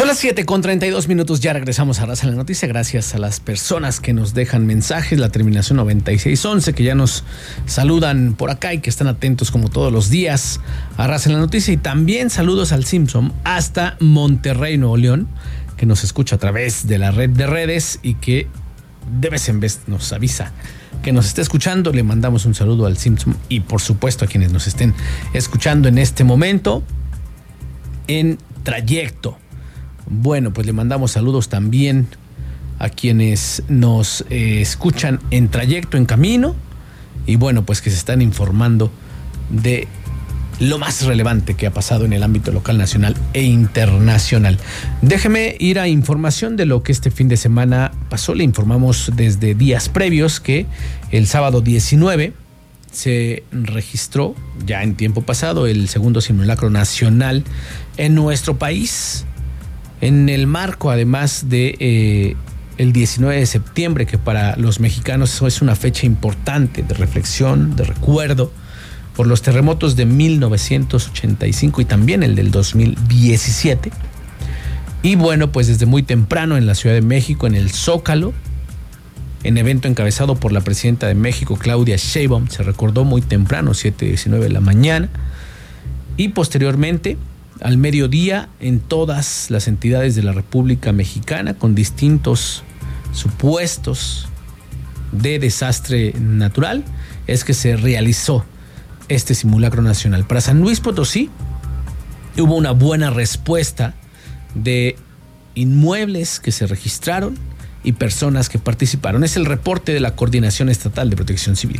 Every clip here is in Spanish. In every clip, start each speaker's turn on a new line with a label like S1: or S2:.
S1: Son las 7:32, ya regresamos a Raza en la Noticia, gracias a las personas que nos dejan mensajes, la terminación 9611, que ya nos saludan por acá y que están atentos como todos los días a Raza en la Noticia, y también saludos al Simpson hasta Monterrey, Nuevo León, que nos escucha a través de la red de redes y que de vez en vez nos avisa que nos está escuchando. Le mandamos un saludo al Simpson y por supuesto a quienes nos estén escuchando en este momento en trayecto. Bueno, pues le mandamos saludos también a quienes nos escuchan en trayecto, en camino, y bueno, pues que se están informando de lo más relevante que ha pasado en el ámbito local, nacional e internacional. Déjeme ir a información de lo que este fin de semana pasó. Le informamos desde días previos que el sábado 19 se registró, ya en tiempo pasado, el segundo simulacro nacional en nuestro país, en el marco además de el 19 de septiembre, que para los mexicanos es una fecha importante de reflexión, de recuerdo, por los terremotos de 1985 y también el del 2017. Y bueno, pues desde muy temprano en la Ciudad de México, en el Zócalo, en evento encabezado por la presidenta de México, Claudia Sheinbaum, se recordó muy temprano, 7:19 de la mañana, y posteriormente al mediodía en todas las entidades de la República Mexicana, con distintos supuestos de desastre natural, es que se realizó este simulacro nacional. Para San Luis Potosí hubo una buena respuesta de inmuebles que se registraron y personas que participaron. Es el reporte de la Coordinación Estatal de Protección Civil.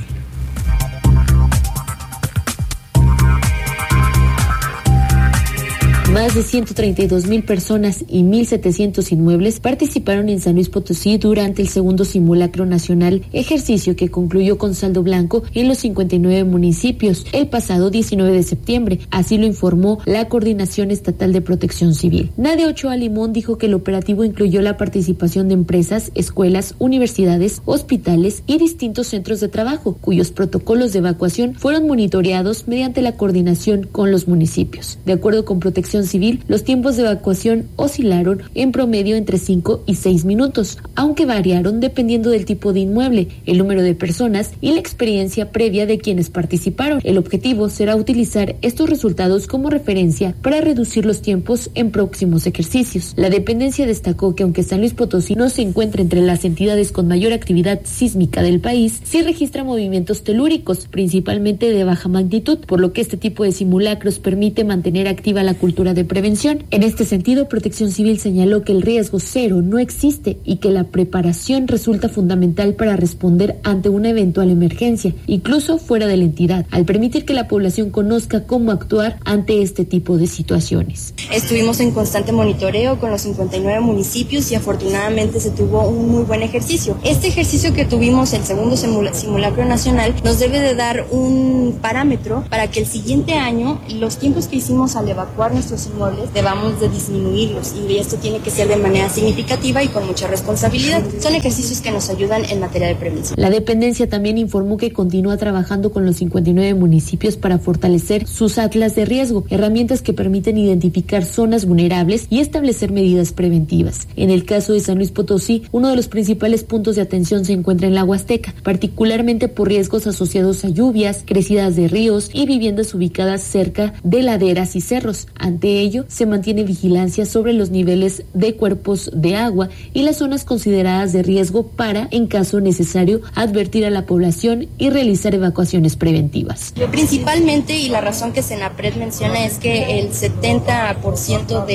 S2: Más de 132,000 personas y 1,700 inmuebles participaron en San Luis Potosí durante el segundo simulacro nacional, ejercicio que concluyó con saldo blanco en los 59 municipios el pasado 19 de septiembre. Así lo informó la Coordinación Estatal de Protección Civil. Nadia Ochoa Limón dijo que el operativo incluyó la participación de empresas, escuelas, universidades, hospitales y distintos centros de trabajo, cuyos protocolos de evacuación fueron monitoreados mediante la coordinación con los municipios. De acuerdo con Protección Civil, los tiempos de evacuación oscilaron en promedio entre 5 y 6 minutos, aunque variaron dependiendo del tipo de inmueble, el número de personas y la experiencia previa de quienes participaron. El objetivo será utilizar estos resultados como referencia para reducir los tiempos en próximos ejercicios. La dependencia destacó que aunque San Luis Potosí no se encuentra entre las entidades con mayor actividad sísmica del país, sí registra movimientos telúricos, principalmente de baja magnitud, por lo que este tipo de simulacros permite mantener activa la cultura de prevención. En este sentido, Protección Civil señaló que el riesgo cero no existe y que la preparación resulta fundamental para responder ante una eventual emergencia, incluso fuera de la entidad, al permitir que la población conozca cómo actuar ante este tipo de situaciones.
S3: Estuvimos en constante monitoreo con los 59 municipios y afortunadamente se tuvo un muy buen ejercicio. Este ejercicio que tuvimos, el segundo simulacro nacional, nos debe de dar un parámetro para que el siguiente año los tiempos que hicimos al evacuar nuestros inmuebles debamos de disminuirlos, y esto tiene que ser de manera significativa y con mucha responsabilidad. Son ejercicios que nos ayudan en materia de prevención.
S2: La dependencia también informó que continúa trabajando con los 59 municipios para fortalecer sus atlas de riesgo, herramientas que permiten identificar zonas vulnerables y establecer medidas preventivas. En el caso de San Luis Potosí, uno de los principales puntos de atención se encuentra en la Huasteca, particularmente por riesgos asociados a lluvias, crecidas de ríos y viviendas ubicadas cerca de laderas y cerros. Ante ello, se mantiene vigilancia sobre los niveles de cuerpos de agua y las zonas consideradas de riesgo para, en caso necesario, advertir a la población y realizar evacuaciones preventivas.
S3: Principalmente, y la razón que Senapred menciona es que el 60%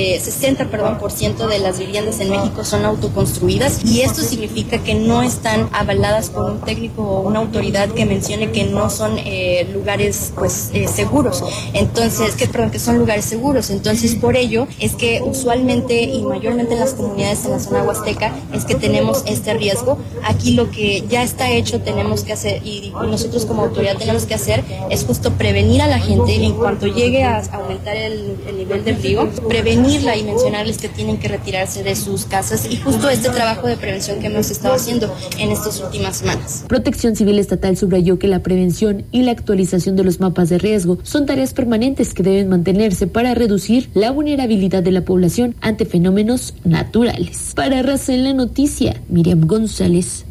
S3: de las viviendas en México son autoconstruidas, y esto significa que no están avaladas por un técnico o una autoridad que mencione que no son lugares seguros. Entonces, que son lugares seguros. Entonces, por ello es que usualmente y mayormente en las comunidades en la zona huasteca es que tenemos este riesgo. Aquí lo que ya está hecho tenemos que hacer, y nosotros como autoridad tenemos que hacer, es justo prevenir a la gente en cuanto llegue a aumentar el nivel del río, prevenirla y mencionarles que tienen que retirarse de sus casas, y justo este trabajo de prevención que hemos estado haciendo en estas últimas semanas.
S2: Protección Civil Estatal subrayó que la prevención y la actualización de los mapas de riesgo son tareas permanentes que deben mantenerse para reducir reducir la vulnerabilidad de la población ante fenómenos naturales. Para Raza en la Noticia, Miriam González.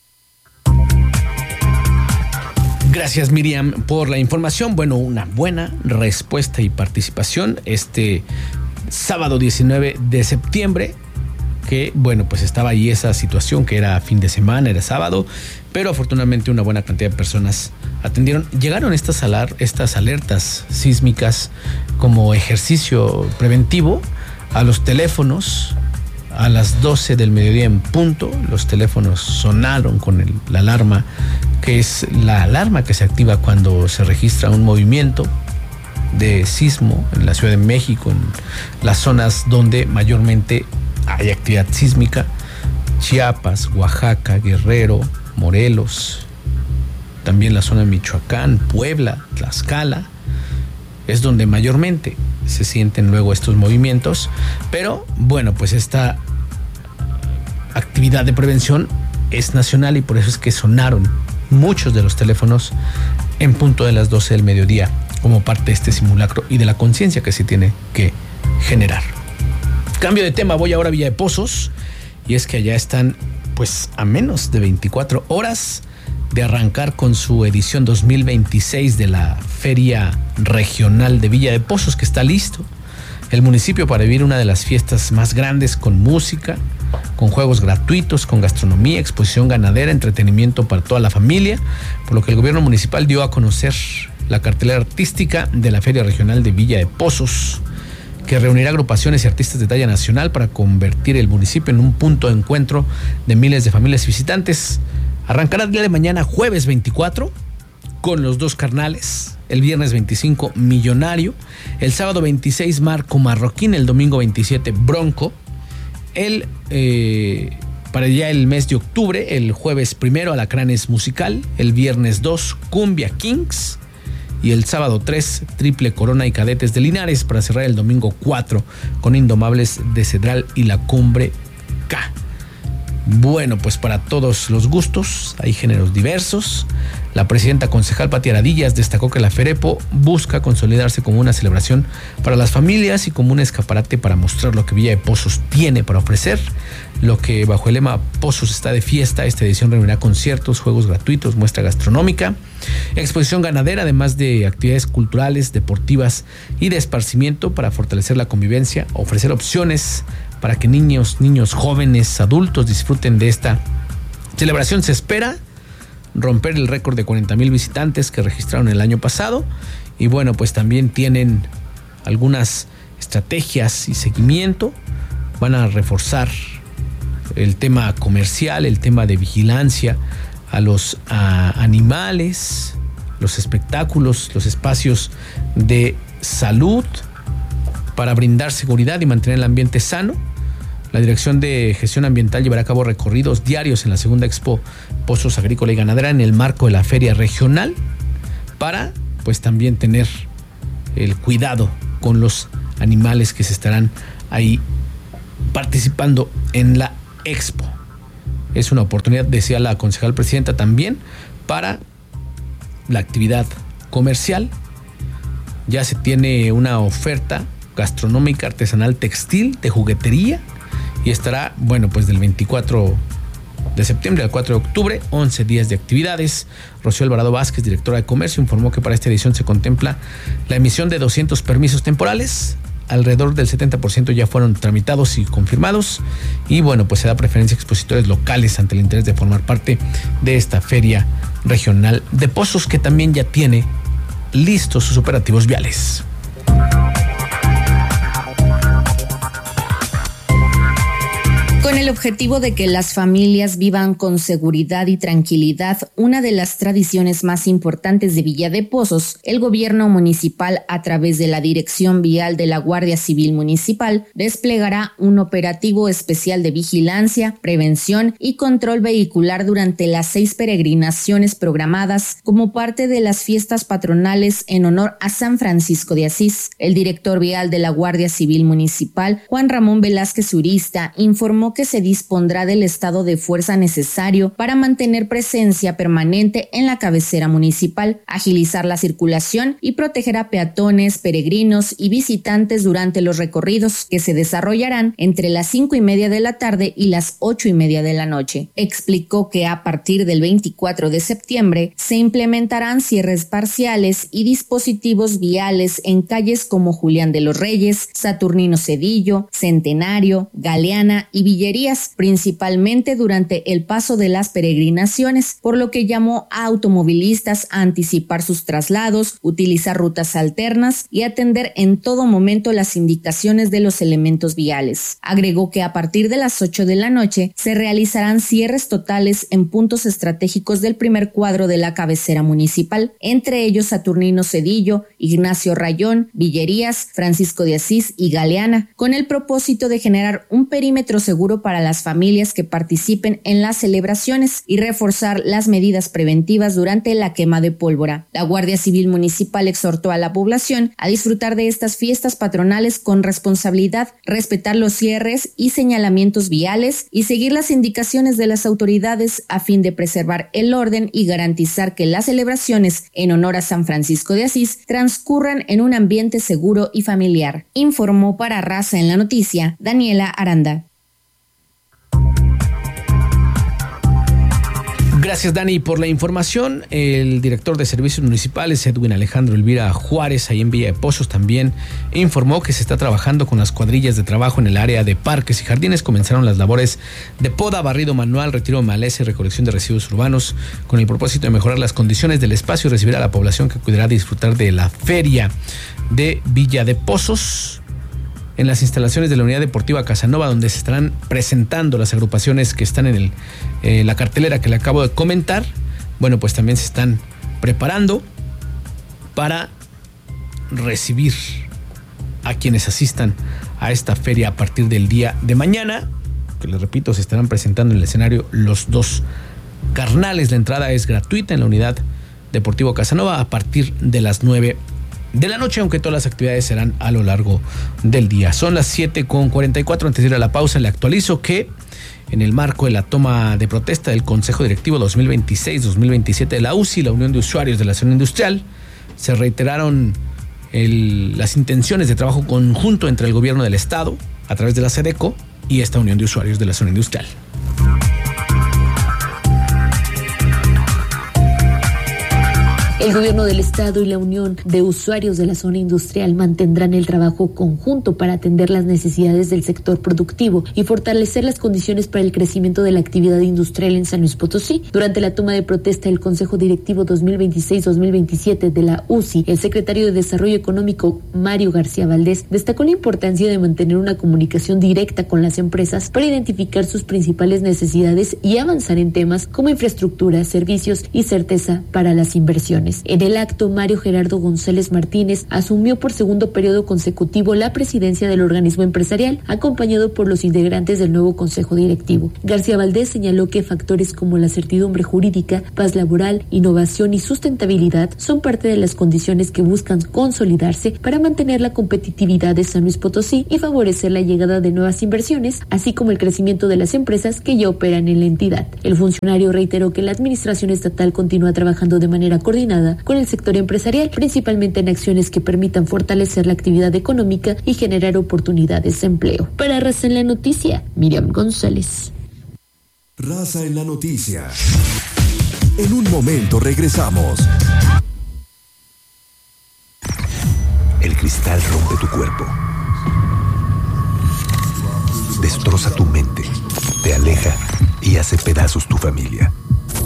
S1: Gracias, Miriam, por la información. Bueno, una buena respuesta y participación este sábado 19 de septiembre, que bueno, pues estaba ahí esa situación que era fin de semana, era sábado, pero afortunadamente una buena cantidad de personas atendieron. Llegaron estas alertas sísmicas como ejercicio preventivo a los teléfonos. A las 12 del mediodía en punto, los teléfonos sonaron con la alarma, que es la alarma que se activa cuando se registra un movimiento de sismo en la Ciudad de México, en las zonas donde mayormente hay actividad sísmica: Chiapas, Oaxaca, Guerrero, Morelos, también la zona de Michoacán, Puebla, Tlaxcala. Es donde mayormente se sienten luego estos movimientos, pero bueno, pues esta actividad de prevención es nacional y por eso es que sonaron muchos de los teléfonos en punto de las 12 del mediodía como parte de este simulacro y de la conciencia que se tiene que generar. Cambio de tema, voy ahora a Villa de Pozos, y es que allá están pues a menos de 24 horas de arrancar con su edición 2026 de la Feria Regional de Villa de Pozos, que está listo el municipio para vivir una de las fiestas más grandes, con música, con juegos gratuitos, con gastronomía, exposición ganadera, entretenimiento para toda la familia, por lo que el gobierno municipal dio a conocer la cartelera artística de la Feria Regional de Villa de Pozos, que reunirá agrupaciones y artistas de talla nacional para convertir el municipio en un punto de encuentro de miles de familias y visitantes. Arrancará el día de mañana, jueves 24, con los Dos Carnales, el viernes 25, Millonario, el sábado 26, Marco Marroquín, el domingo 27, Bronco, para ya el mes de octubre, el jueves 1, Alacranes Musical, el viernes 2, Cumbia Kings, y el sábado 3, Triple Corona y Cadetes de Linares, para cerrar el domingo 4 con Indomables de Cedral y La Cumbre K. Bueno, pues para todos los gustos, hay géneros diversos. La presidenta concejal Pati Aradillas destacó que la Ferepo busca consolidarse como una celebración para las familias y como un escaparate para mostrar lo que Villa de Pozos tiene para ofrecer. Lo que bajo el lema Pozos está de fiesta, esta edición reunirá conciertos, juegos gratuitos, muestra gastronómica, exposición ganadera, además de actividades culturales, deportivas y de esparcimiento para fortalecer la convivencia, ofrecer opciones para que niños, jóvenes, adultos disfruten de esta celebración. Se espera romper el récord de 40,000 visitantes que registraron el año pasado, y bueno, pues también tienen algunas estrategias y seguimiento. Van a reforzar el tema comercial, el tema de vigilancia a los animales, los espectáculos, los espacios de salud, para brindar seguridad y mantener el ambiente sano. La Dirección de Gestión Ambiental llevará a cabo recorridos diarios en la segunda Expo Pozos Agrícola y Ganadera en el marco de la Feria Regional, para pues también tener el cuidado con los animales que se estarán ahí participando en la Expo. Es una oportunidad, decía la concejal presidenta, también para la actividad comercial. Ya se tiene una oferta gastronómica, artesanal, textil, de juguetería, y estará, bueno, pues del 24 de septiembre al 4 de octubre, 11 días de actividades. Rocío Alvarado Vázquez, directora de Comercio, informó que para esta edición se contempla la emisión de 200 permisos temporales. Alrededor del 70% ya fueron tramitados y confirmados, y bueno, pues se da preferencia a expositores locales ante el interés de formar parte de esta Feria Regional de Pozos, que también ya tiene listos sus operativos viales.
S4: Con el objetivo de que las familias vivan con seguridad y tranquilidad, una de las tradiciones más importantes de Villa de Pozos, el gobierno municipal, a través de la Dirección Vial de la Guardia Civil Municipal, desplegará un operativo especial de vigilancia, prevención y control vehicular durante las 6 peregrinaciones programadas como parte de las fiestas patronales en honor a San Francisco de Asís. El director vial de la Guardia Civil Municipal, Juan Ramón Velázquez Urista, informó que se dispondrá del estado de fuerza necesario para mantener presencia permanente en la cabecera municipal, agilizar la circulación y proteger a peatones, peregrinos y visitantes durante los recorridos que se desarrollarán entre las 5:30 de la tarde y las 8:30 de la noche. Explicó que a partir del 24 de septiembre se implementarán cierres parciales y dispositivos viales en calles como Julián de los Reyes, Saturnino Cedillo, Centenario, Galeana y Villerías, principalmente durante el paso de las peregrinaciones, por lo que llamó a automovilistas a anticipar sus traslados, utilizar rutas alternas y atender en todo momento las indicaciones de los elementos viales. Agregó que a partir de las 8 de la noche se realizarán cierres totales en puntos estratégicos del primer cuadro de la cabecera municipal, entre ellos Saturnino Cedillo, Ignacio Rayón, Villerías, Francisco de Asís y Galeana, con el propósito de generar un perímetro seguro para las familias que participen en las celebraciones y reforzar las medidas preventivas durante la quema de pólvora. La Guardia Civil Municipal exhortó a la población a disfrutar de estas fiestas patronales con responsabilidad, respetar los cierres y señalamientos viales y seguir las indicaciones de las autoridades a fin de preservar el orden y garantizar que las celebraciones en honor a San Francisco de Asís transcurran en un ambiente seguro y familiar. Informó para Raza en la Noticia, Daniela Aranda.
S1: Gracias, Dani, por la información. El director de Servicios Municipales, Edwin Alejandro Elvira Juárez, ahí en Villa de Pozos, también informó que se está trabajando con las cuadrillas de trabajo en el área de parques y jardines. Comenzaron las labores de poda, barrido manual, retiro de maleza y recolección de residuos urbanos con el propósito de mejorar las condiciones del espacio y recibir a la población que pudiera disfrutar de la feria de Villa de Pozos en las instalaciones de la Unidad Deportiva Casanova, donde se estarán presentando las agrupaciones que están en la cartelera que le acabo de comentar. Bueno, pues también se están preparando para recibir a quienes asistan a esta feria a partir del día de mañana, que les repito, se estarán presentando en el escenario Los Dos Carnales. La entrada es gratuita en la Unidad Deportiva Casanova a partir de las 9 de la noche, aunque todas las actividades serán a lo largo del día. Son las 7:44. Antes de ir a la pausa, le actualizo que en el marco de la toma de protesta del Consejo Directivo 2026-2027 de la UCI, la Unión de Usuarios de la Zona Industrial, se reiteraron las intenciones de trabajo conjunto entre el gobierno del Estado, a través de la SEDECO, y esta Unión de Usuarios de la Zona Industrial.
S2: El gobierno del Estado y la Unión de Usuarios de la Zona Industrial mantendrán el trabajo conjunto para atender las necesidades del sector productivo y fortalecer las condiciones para el crecimiento de la actividad industrial en San Luis Potosí. Durante la toma de protesta del Consejo Directivo 2026-2027 de la UCI, el secretario de Desarrollo Económico, Mario García Valdés, destacó la importancia de mantener una comunicación directa con las empresas para identificar sus principales necesidades y avanzar en temas como infraestructura, servicios y certeza para las inversiones. En el acto, Mario Gerardo González Martínez asumió por segundo periodo consecutivo la presidencia del organismo empresarial, acompañado por los integrantes del nuevo Consejo Directivo. García Valdés señaló que factores como la certidumbre jurídica, paz laboral, innovación y sustentabilidad son parte de las condiciones que buscan consolidarse para mantener la competitividad de San Luis Potosí y favorecer la llegada de nuevas inversiones, así como el crecimiento de las empresas que ya operan en la entidad. El funcionario reiteró que la administración estatal continúa trabajando de manera coordinada con el sector empresarial, principalmente en acciones que permitan fortalecer la actividad económica y generar oportunidades de empleo. Para Raza en la Noticia, Miriam González.
S5: Raza en la Noticia. En un momento regresamos. El cristal rompe tu cuerpo, destroza tu mente, te aleja y hace pedazos tu familia.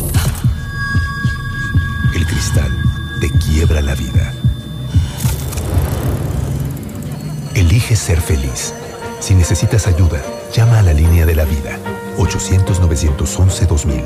S5: El cristal te quiebra la vida. Elige ser feliz. Si necesitas ayuda, llama a la línea de la vida. 800-911-2000.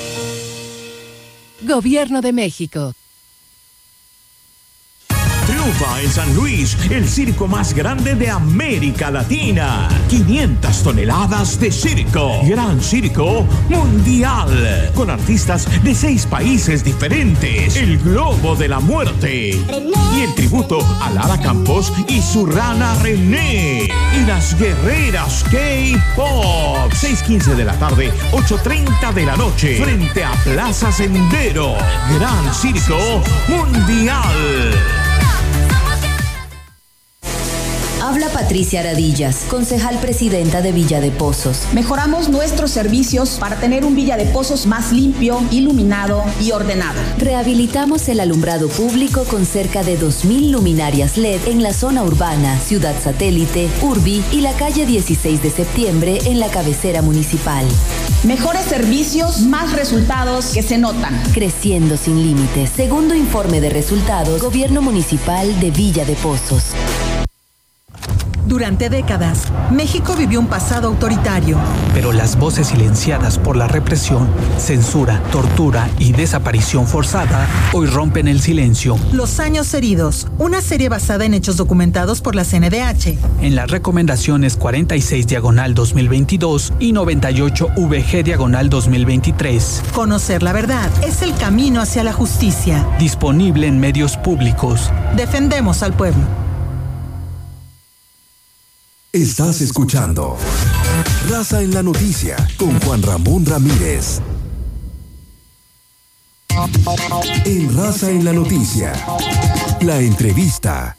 S6: Gobierno de México. triunfa en San Luis, el circo más grande de América Latina. 500 toneladas de circo. Gran Circo Mundial. Con artistas de 6 países diferentes. El Globo de la Muerte. Y el tributo a Lara Campos y su rana René. Y las guerreras K-Pop. 6:15 de la tarde, 8:30 de la noche. Frente a Plaza Sendero. Gran Circo Mundial.
S7: Habla Patricia Aradillas, concejal presidenta de Villa de Pozos.
S8: Mejoramos nuestros servicios para tener un Villa de Pozos más limpio, iluminado y ordenado.
S7: Rehabilitamos el alumbrado público con cerca de 2,000 luminarias LED en la zona urbana, Ciudad Satélite, Urbi y la calle 16 de septiembre en la cabecera municipal.
S8: Mejores servicios, más resultados que se notan.
S7: Creciendo sin límites. Segundo informe de resultados, Gobierno Municipal de Villa de Pozos.
S9: Durante décadas, México vivió un pasado autoritario.
S10: Pero las voces silenciadas por la represión, censura, tortura y desaparición forzada hoy rompen el silencio.
S9: Los años heridos, una serie basada en hechos documentados por la CNDH.
S10: En las recomendaciones 46/2022 y 98/VG/2023.
S9: Conocer la verdad es el camino hacia la justicia.
S10: Disponible en medios públicos.
S9: Defendemos al pueblo.
S11: Estás escuchando Raza en la Noticia con Juan Ramón Ramírez. En Raza en la Noticia, la entrevista.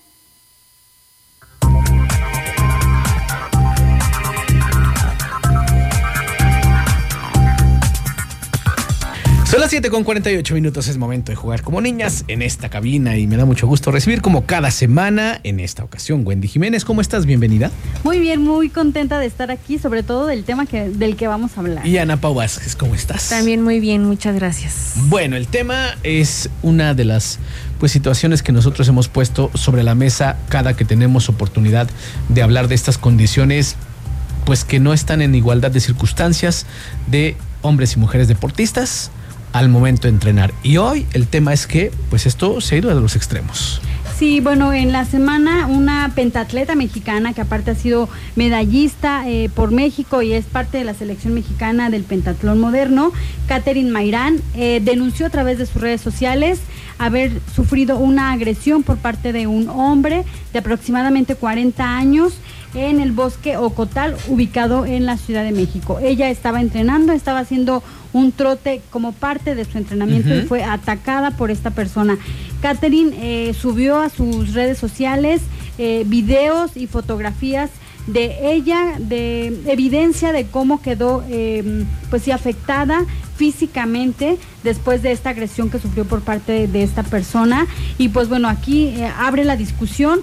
S1: Son las 7:48, es momento de jugar como niñas en esta cabina y me da mucho gusto recibir como cada semana, en esta ocasión, Wendy Jiménez. ¿Cómo estás? Bienvenida.
S12: Muy bien, muy contenta de estar aquí, sobre todo del tema del que vamos a hablar.
S1: Y Ana Pau Vázquez, ¿cómo estás?
S13: También muy bien, muchas gracias.
S1: Bueno, el tema es una de las situaciones que nosotros hemos puesto sobre la mesa cada que tenemos oportunidad de hablar de estas condiciones, pues que no están en igualdad de circunstancias de hombres y mujeres deportistas al momento de entrenar. Y hoy el tema es que pues esto se ha ido a los extremos.
S12: Sí, bueno, en la semana una pentatleta mexicana que aparte ha sido medallista por México y es parte de la selección mexicana del pentatlón moderno, Katherine Mairán, denunció a través de sus redes sociales haber sufrido una agresión por parte de un hombre de aproximadamente 40 años en el bosque Ocotal, ubicado en la Ciudad de México. Ella estaba entrenando, estaba haciendo un trote como parte de su entrenamiento y fue atacada por esta persona. Katherine subió a sus redes sociales videos y fotografías de ella, de evidencia de cómo quedó pues sí afectada físicamente después de esta agresión que sufrió por parte de esta persona. Y pues bueno, aquí abre la discusión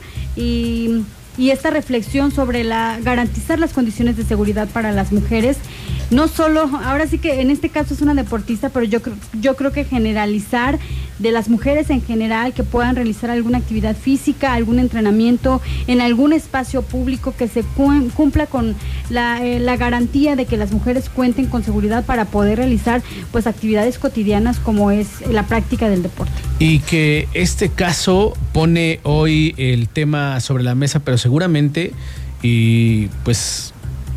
S12: y esta reflexión sobre garantizar las condiciones de seguridad para las mujeres, no solo, ahora sí que en este caso es una deportista, pero yo creo que generalizar de las mujeres en general que puedan realizar alguna actividad física, algún entrenamiento en algún espacio público, que se cumpla con la garantía de que las mujeres cuenten con seguridad para poder realizar pues actividades cotidianas como es la práctica del deporte.
S1: Y que este caso pone hoy el tema sobre la mesa, pero seguramente y pues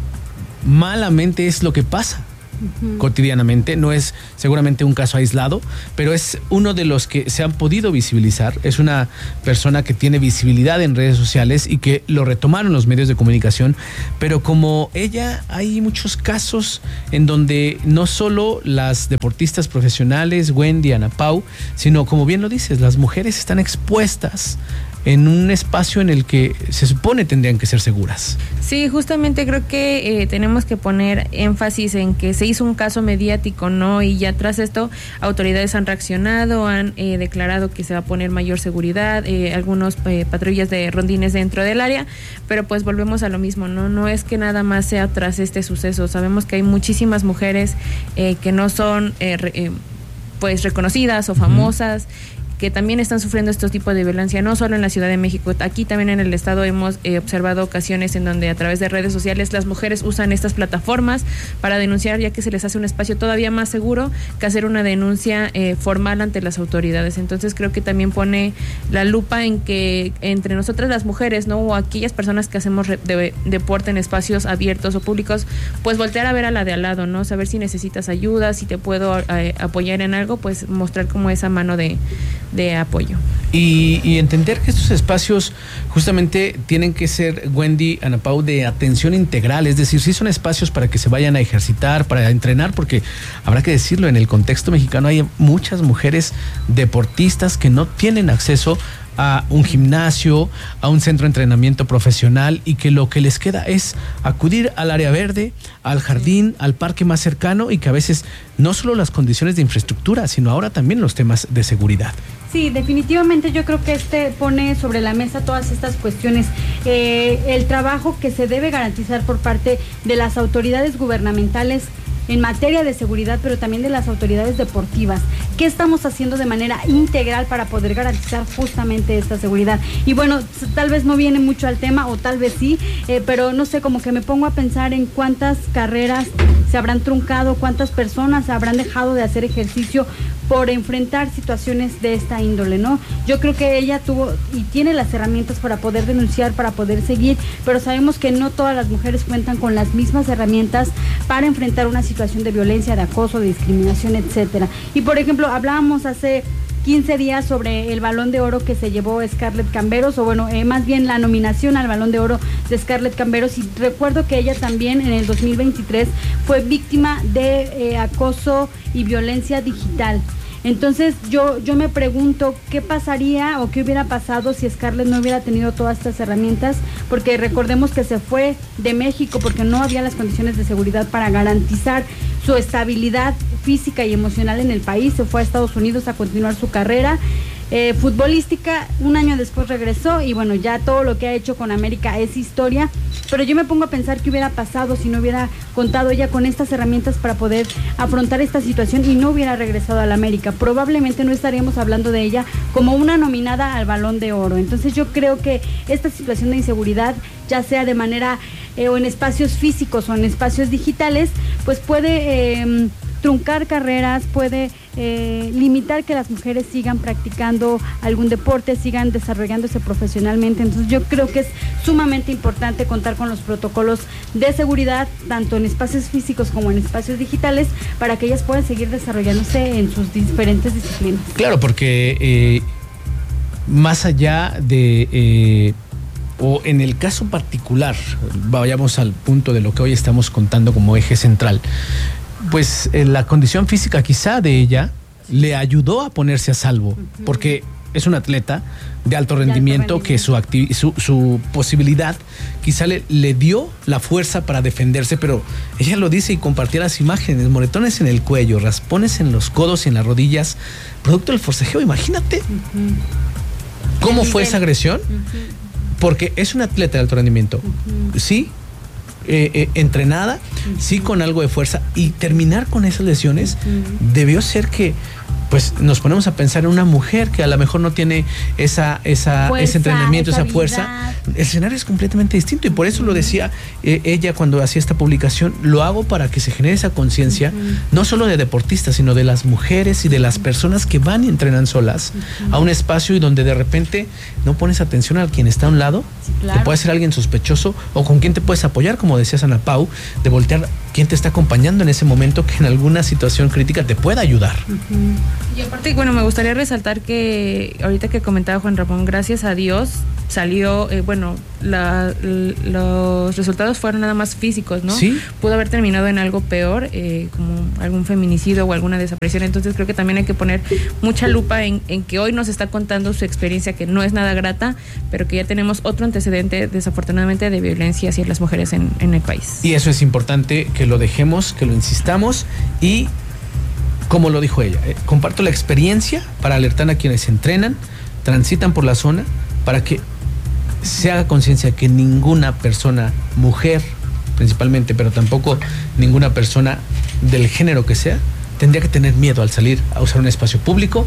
S1: malamente es lo que pasa cotidianamente. No es seguramente un caso aislado, pero es uno de los que se han podido visibilizar. Es una persona que tiene visibilidad en redes sociales y que lo retomaron los medios de comunicación, pero como ella hay muchos casos en donde no solo las deportistas profesionales, Wendy, Ana Pau, sino como bien lo dices, las mujeres están expuestas en un espacio en el que se supone tendrían que ser seguras.
S13: Sí, justamente creo que tenemos que poner énfasis en que se hizo un caso mediático, ¿no? Y ya tras esto, autoridades han reaccionado, han declarado que se va a poner mayor seguridad, algunos patrullas de rondines dentro del área, pero pues volvemos a lo mismo, ¿no? No es que nada más sea tras este suceso. Sabemos que hay muchísimas mujeres que no son pues reconocidas o famosas, que también están sufriendo estos tipos de violencia, no solo en la Ciudad de México, aquí también en el estado hemos observado ocasiones en donde a través de redes sociales las mujeres usan estas plataformas para denunciar, ya que se les hace un espacio todavía más seguro que hacer una denuncia formal ante las autoridades. Entonces creo que también pone la lupa en que entre nosotras las mujeres, ¿no? O aquellas personas que hacemos deporte en espacios abiertos o públicos, pues voltear a ver a la de al lado, ¿no? Saber si necesitas ayuda, si te puedo apoyar en algo, pues mostrar como esa mano de apoyo.
S1: Y entender que estos espacios justamente tienen que ser, Wendy, Ana Pau, de atención integral, es decir, sí son espacios para que se vayan a ejercitar, para entrenar, porque habrá que decirlo, en el contexto mexicano hay muchas mujeres deportistas que no tienen acceso a un gimnasio, a un centro de entrenamiento profesional, y que lo que les queda es acudir al área verde, al jardín, al parque más cercano, y que a veces no solo las condiciones de infraestructura, sino ahora también los temas de seguridad.
S12: Sí, definitivamente yo creo que pone sobre la mesa todas estas cuestiones, el trabajo que se debe garantizar por parte de las autoridades gubernamentales en materia de seguridad, pero también de las autoridades deportivas. ¿Qué estamos haciendo de manera integral para poder garantizar justamente esta seguridad? Y bueno, tal vez no viene mucho al tema, o tal vez sí, pero no sé, como que me pongo a pensar en cuántas carreras se habrán truncado, cuántas personas habrán dejado de hacer ejercicio por enfrentar situaciones de esta índole, ¿no? Yo creo que ella tuvo y tiene las herramientas para poder denunciar, para poder seguir, pero sabemos que no todas las mujeres cuentan con las mismas herramientas para enfrentar una situación de violencia, de acoso, de discriminación, etcétera. Y por ejemplo, hablábamos hace 15 días sobre el Balón de Oro que se llevó Scarlett Camberos, o bueno, más bien la nominación al Balón de Oro de Scarlett Camberos, y recuerdo que ella también en el 2023 fue víctima de acoso y violencia digital. Entonces yo me pregunto qué pasaría o qué hubiera pasado si Scarlett no hubiera tenido todas estas herramientas, porque recordemos que se fue de México porque no había las condiciones de seguridad para garantizar su estabilidad física y emocional en el país. Se fue a Estados Unidos a continuar su carrera futbolística. Un año después regresó y bueno, ya todo lo que ha hecho con América es historia, pero yo me pongo a pensar qué hubiera pasado si no hubiera contado ella con estas herramientas para poder afrontar esta situación y no hubiera regresado a la América. Probablemente no estaríamos hablando de ella como una nominada al Balón de Oro. Entonces yo creo que esta situación de inseguridad, ya sea de manera o en espacios físicos o en espacios digitales, pues puede truncar carreras, puede limitar que las mujeres sigan practicando algún deporte, sigan desarrollándose profesionalmente. Entonces yo creo que es sumamente importante contar con los protocolos de seguridad, tanto en espacios físicos como en espacios digitales, para que ellas puedan seguir desarrollándose en sus diferentes disciplinas.
S1: Claro, porque más allá de... o en el caso particular, vayamos al punto de lo que hoy estamos contando como eje central, pues la condición física quizá de ella le ayudó a ponerse a salvo, porque es un atleta de alto rendimiento que su posibilidad quizá le dio la fuerza para defenderse, pero ella lo dice y compartía las imágenes: moretones en el cuello, raspones en los codos y en las rodillas, producto del forcejeo. Imagínate cómo fue esa agresión, porque es un atleta de alto rendimiento, sí, entrenada, sí, con algo de fuerza, y terminar con esas lesiones debió ser que, pues, nos ponemos a pensar en una mujer que a lo mejor no tiene ese entrenamiento, esa fuerza. El escenario es completamente distinto, y por eso lo decía ella cuando hacía esta publicación: lo hago para que se genere esa conciencia, no solo de deportistas, sino de las mujeres y de las personas que van y entrenan solas a un espacio y donde de repente no pones atención a quien está a un lado. Sí, claro. Que puede ser alguien sospechoso, o con quien te puedes apoyar, como decías, Ana Pau, de voltear quién te está acompañando en ese momento que en alguna situación crítica te pueda ayudar.
S13: Y aparte, bueno, me gustaría resaltar que ahorita que comentaba Juan Ramón, gracias a Dios salió, los resultados fueron nada más físicos, ¿no? ¿Sí? Pudo haber terminado en algo peor, como algún feminicidio o alguna desaparición. Entonces creo que también hay que poner mucha lupa en que hoy nos está contando su experiencia, que no es nada grata, pero que ya tenemos otro antecedente, desafortunadamente, de violencia hacia las mujeres en el país.
S1: Y eso es importante que lo dejemos, que lo insistamos, y como lo dijo ella, comparto la experiencia para alertar a quienes entrenan, transitan por la zona, para que se haga conciencia que ninguna persona, mujer principalmente, pero tampoco ninguna persona del género que sea, tendría que tener miedo al salir a usar un espacio público,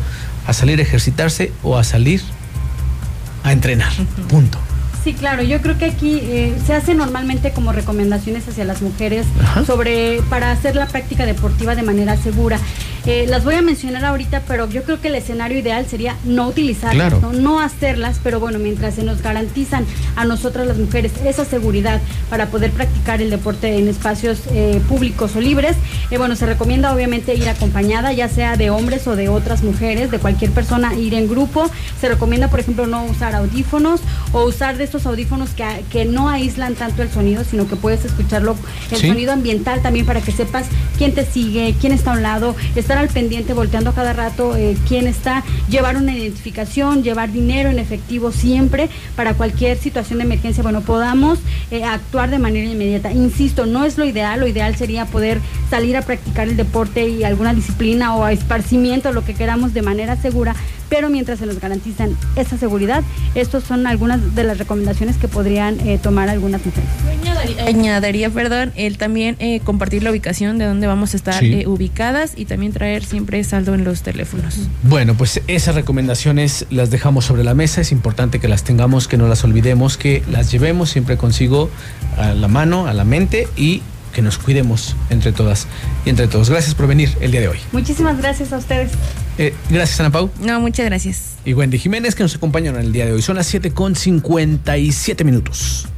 S1: a salir a ejercitarse o a salir a entrenar. Punto.
S12: Sí, claro, yo creo que aquí se hace normalmente como recomendaciones hacia las mujeres para hacer la práctica deportiva de manera segura. Las voy a mencionar ahorita, pero yo creo que el escenario ideal sería no utilizarlas, no hacerlas, pero bueno, mientras se nos garantizan a nosotras las mujeres esa seguridad para poder practicar el deporte en espacios públicos o libres, bueno, se recomienda obviamente ir acompañada, ya sea de hombres o de otras mujeres, de cualquier persona, ir en grupo. Se recomienda, por ejemplo, no usar audífonos o usar de estos audífonos que no aíslan tanto el sonido, sino que puedes escucharlo, el sonido ambiental también, para que sepas quién te sigue, quién está a un lado, estar al pendiente, volteando a cada rato quién está, llevar una identificación, llevar dinero en efectivo siempre para cualquier situación de emergencia, bueno, podamos actuar de manera inmediata. Insisto, no es lo ideal sería poder salir a practicar el deporte y alguna disciplina o a esparcimiento, lo que queramos, de manera segura, pero mientras se nos garantizan esa seguridad, estas son algunas de las recomendaciones que podrían tomar algunas mujeres.
S13: Añadiría, el también compartir la ubicación de dónde vamos a estar ubicadas, y también traer siempre saldo en los teléfonos.
S1: Bueno, pues esas recomendaciones las dejamos sobre la mesa. Es importante que las tengamos, que no las olvidemos, que las llevemos siempre consigo a la mano, a la mente, y que nos cuidemos entre todas y entre todos. Gracias por venir el día de hoy.
S12: Muchísimas gracias a ustedes.
S1: Gracias, Ana Pau.
S13: No, muchas gracias.
S1: Y Wendy Jiménez, que nos acompañaron el día de hoy. Son las 7:57 minutos.